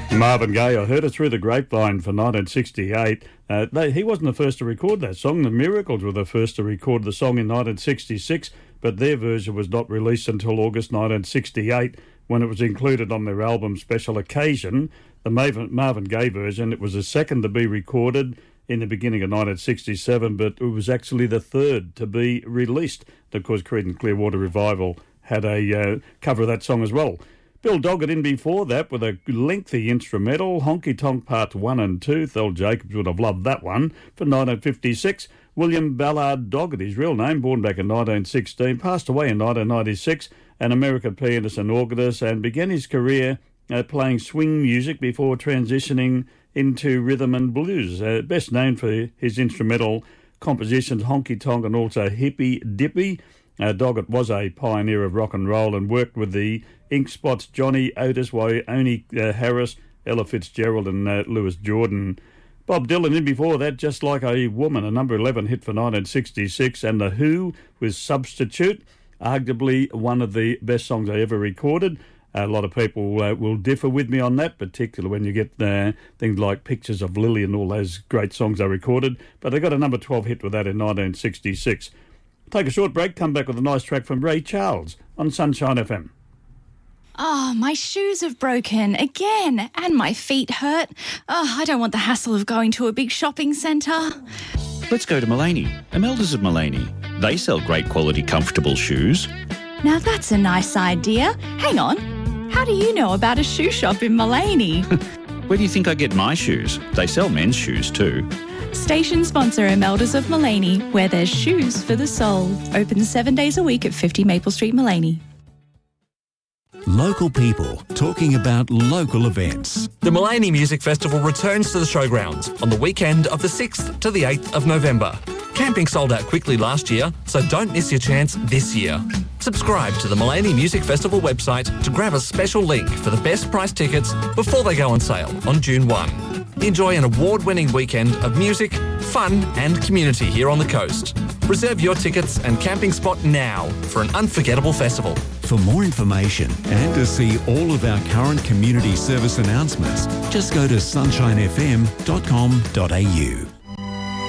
Marvin Gaye, I heard it through the grapevine for 1968. He wasn't the first to record that song. The Miracles were the first to record the song in 1966, but their version was not released until August 1968 when it was included on their album Special Occasion. The Marvin Gaye version, it was the second to be recorded in the beginning of 1967, but it was actually the third to be released. Of course, Creedence Clearwater Revival had a cover of that song as well. Bill Doggett in before that with a lengthy instrumental, Honky Tonk Parts 1 and 2. Thel Jacobs would have loved that one. For 1956, William Ballard Doggett, his real name, born back in 1916, passed away in 1996, an American pianist and organist, and began his career playing swing music before transitioning into rhythm and blues. Best known for his instrumental compositions, Honky Tonk and also Hippy Dippy. Doggett was a pioneer of rock and roll and worked with the Ink Spots, Johnny Otis, Wyone Harris, Ella Fitzgerald and Louis Jordan. Bob Dylan in before that, Just Like a Woman, a number 11 hit for 1966, and The Who with Substitute, arguably one of the best songs I ever recorded. A lot of people will differ with me on that, particularly when you get things like Pictures of Lily and all those great songs I recorded, but they got a number 12 hit with that in 1966. Take a short break, come back with a nice track from Ray Charles on Sunshine FM. Oh, my shoes have broken again and my feet hurt. Oh, I don't want the hassle of going to a big shopping centre. Let's go to Mullaney, Imelda's of Mullaney. They sell great quality, comfortable shoes. Now that's a nice idea. Hang on, how do you know about a shoe shop in Mullaney? Where do you think I get my shoes? They sell men's shoes too. Station sponsor Imelda's of Mullaney, where there's shoes for the soul. Open 7 days a week at 50 Maple Street, Mullaney. Local people talking about local events. The Mullaney Music Festival returns to the showgrounds on the weekend of the 6th to the 8th of November. Camping sold out quickly last year, so don't miss your chance this year. Subscribe to the Mullaney Music Festival website to grab a special link for the best price tickets before they go on sale on June 1. Enjoy an award-winning weekend of music, fun and community here on the coast. Reserve your tickets and camping spot now for an unforgettable festival. For more information and to see all of our current community service announcements, just go to sunshinefm.com.au.